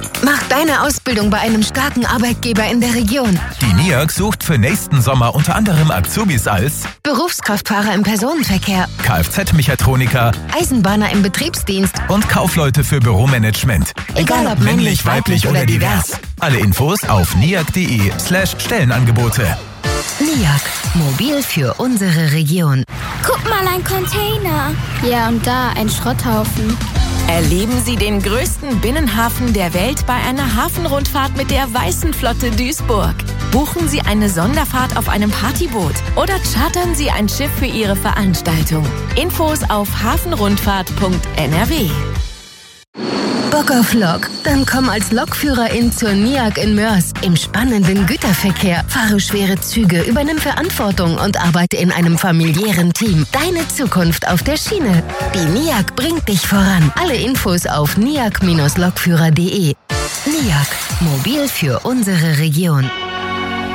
Mach deine Ausbildung bei einem starken Arbeitgeber in der Region. Die NIAG sucht für nächsten Sommer unter anderem Azubis als Berufskraftfahrer im Personenverkehr, Kfz-Mechatroniker, Eisenbahner im Betriebsdienst und Kaufleute für Büromanagement. Egal ob männlich, weiblich oder divers. Alle Infos auf niag.de/Stellenangebote. NIAG. Mobil für unsere Region. Guck mal, ein Container. Ja, und da ein Schrotthaufen. Erleben Sie den größten Binnenhafen der Welt bei einer Hafenrundfahrt mit der Weißen Flotte Duisburg. Buchen Sie eine Sonderfahrt auf einem Partyboot oder chartern Sie ein Schiff für Ihre Veranstaltung. Infos auf hafenrundfahrt.nrw. Bock auf Lok? Dann komm als Lokführerin zur NIAG in Moers. Im spannenden Güterverkehr. Fahre schwere Züge, übernimm Verantwortung und arbeite in einem familiären Team. Deine Zukunft auf der Schiene. Die NIAG bringt dich voran. Alle Infos auf niag-lokführer.de. NIAG. Mobil für unsere Region.